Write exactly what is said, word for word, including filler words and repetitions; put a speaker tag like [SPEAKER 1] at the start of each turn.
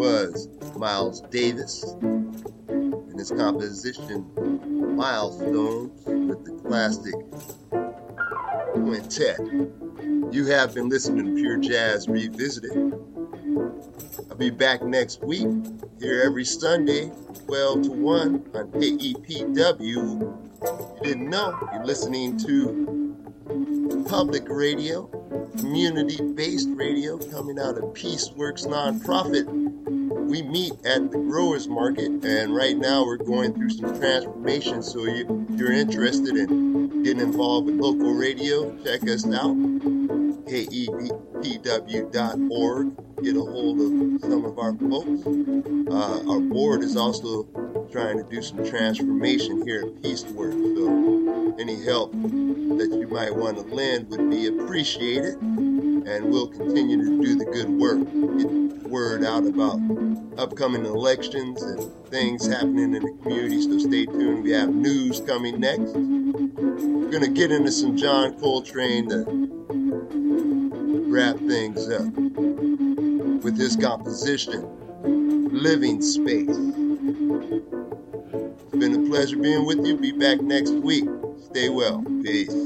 [SPEAKER 1] was Miles Davis and his composition Milestones with the classic Quintet. You have been listening to Pure Jazz Revisited. I'll be back next week, here every Sunday, twelve to one on K E P W. You didn't know, you're listening to public radio, community-based radio coming out of Peaceworks nonprofit. We meet at the Growers Market, and right now we're going through some transformation, so you, if you're interested in getting involved with local radio, check us out, K E P W dot org. Get a hold of some of our folks. Uh, our board is also trying to do some transformation here at Peaceworks, so any help that you might want to lend would be appreciated, and we'll continue to do the good work, get the word out about upcoming elections and things happening in the community, so stay tuned. We have news coming next. We're going to get into some John Coltrane to wrap things up with his composition, Living Space. It's been a pleasure being with you. Be back next week. Stay well. Peace.